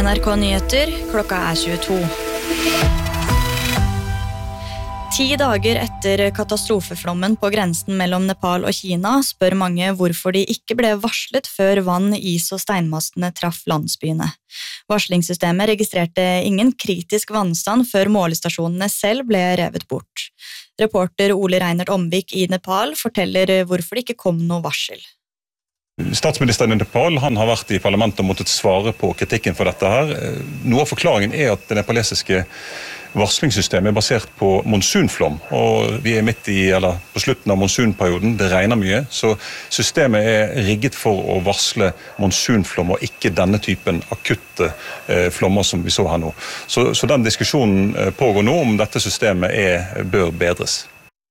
NRK Nyheter, klokka 22. 10 dager etter katastrofeflommen på grensen mellom Nepal og Kina spør mange hvorfor de ikke ble varslet før vann, is og steinmastene traff landsbyene. Varslingssystemet registrerte ingen kritisk vannstand før målestasjonene selv ble revet bort. Reporter Ole Reinert Omvik i Nepal forteller hvorfor det ikke kom noe varsel. Statsministeren i Nepal han har vært i parlamentet og måttet svare på kritikken for dette her. Noe av forklaringen er at det nepalesiske varslingssystemet er basert på monsunflom, og vi er på slutten av monsunperioden, det regner mye, så systemet er rigget for å varsle monsunflom og ikke denne typen akutte flommer som vi så her nå. Så den diskusjonen pågår nå om dette systemet bør bedres.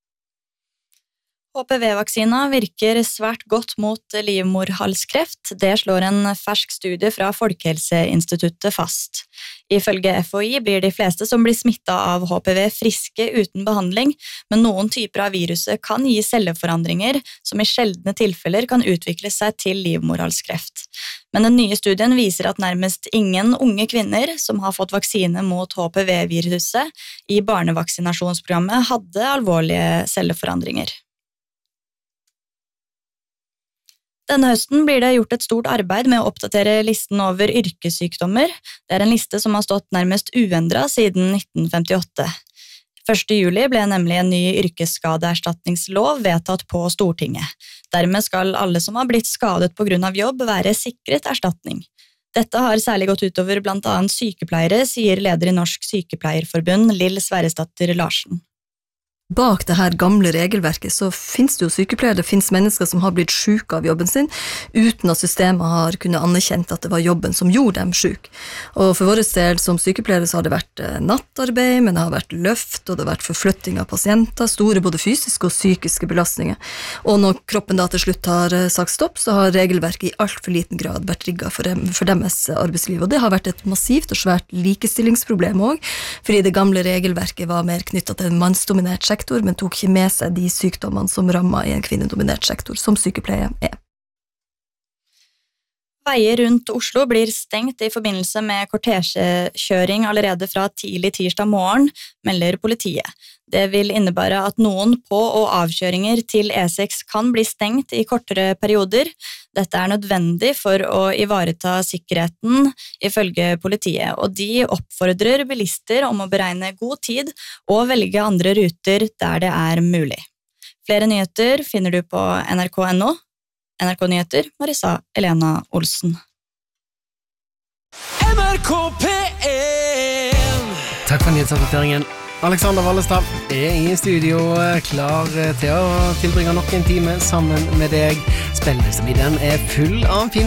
HPV-vaksina virker svært godt mot livmorhalskreft. Det slår en fersk studie fra Folkehelseinstituttet fast. Ifølge FHI blir de fleste som blir smittet av HPV friske uten behandling, men noen typer av viruset kan gi celleforandringer som i sjeldne tilfeller kan utvikle seg til livmorhalskreft. Men den nye studien viser at nærmest ingen unge kvinner som har fått vaksine mot HPV-viruset i barnevaksinasjonsprogrammet hadde alvorlige celleforandringer. Denne høsten blir det gjort et stort arbeid med å oppdatere listen over yrkessykdommer. Det er en liste som har stått nærmest uendret siden 1958. 1. juli ble nemlig en ny yrkesskadeerstatningslov vedtatt på Stortinget. Dermed skal alle som har blitt skadet på grunn av jobb være sikret erstatning. Dette har særlig gått utover blant annet sykepleiere, sier leder i Norsk Sykepleierforbund, Lill Sverresdatter Larsen. Bak det her gamle regelverket så finnes det jo sykepleiere, det finnes mennesker som har blitt syke av jobben sin, uten at systemet har kunnet anerkjent at det var jobben som gjorde dem syke. Og for vår del som sykepleiere så har det vært nattarbeid, men det har vært løft, og det har vært forflytting av pasienter, store både fysiske og psykiske belastninger. Og når kroppen da til slutt har sagt stopp, så har regelverket i alt for liten grad vært rigget for deres arbeidsliv. Og det har vært et massivt og svært likestillingsproblem også, fordi det gamle regelverket var mer knyttet til en mannsdominert sektor, men tok ikke med seg de sykdommene som rammer i en kvinnedominert sektor, som sykepleie er. Veier rundt Oslo blir stengt i forbindelse med kortesjekjøring allerede fra tidlig tirsdag morgen, melder politiet. Det vil innebære at noen på- og avkjøringer til E6 kan bli stengt i kortere perioder. Dette er nødvendig for å ivareta sikkerheten, ifølge politiet, og de oppfordrer bilister om å beregne god tid og velge andre ruter der det er mulig. Flere nyheter finner du på nrk.no. NRK Nyheter, Marisa Elena Olsen. NRK P1. Takk for nyhetsoppdateringen. Alexander Wallestad er i studio, klar til å tilbringe nok en time sammen med deg. Spillelisten i den er full av fine